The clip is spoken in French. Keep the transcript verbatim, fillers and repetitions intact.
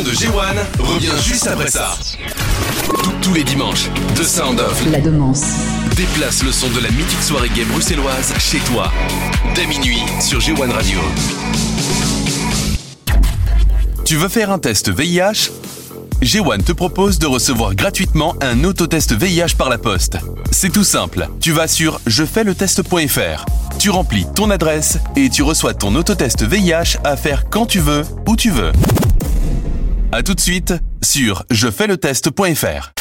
De G un revient juste après ça. Tous- Tous les dimanches, The Sound of La Demance. déplace le son de la mythique soirée gay bruxelloise chez toi. Dès minuit sur G un Radio. Tu veux faire un test V I H ? G un te propose de recevoir gratuitement un autotest V I H par la poste. C'est tout simple. Tu vas sur je fais le test point f r. Tu remplis ton adresse et tu reçois ton autotest V I H à faire quand tu veux, où tu veux. A tout de suite sur je fais le test point f r.